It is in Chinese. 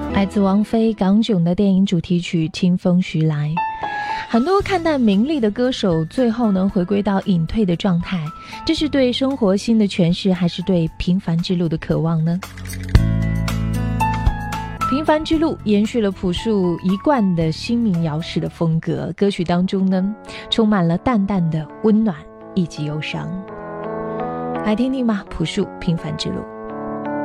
来自王菲港囧的电影主题曲《清风徐来》。很多看淡名利的歌手最后呢回归到隐退的状态，这是对生活新的诠释，还是对平凡之路的渴望呢？平凡之路延续了朴树一贯的新民谣式的风格，歌曲当中呢充满了淡淡的温暖以及忧伤。来听听吧，朴树平凡之路。